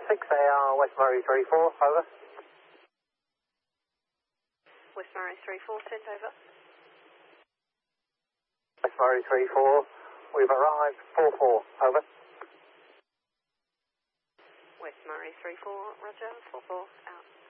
6AR, West Murray 34, over. West Murray 34, send over. West Murray 34, we've arrived, 44, over. West Murray 34, roger, 44, out.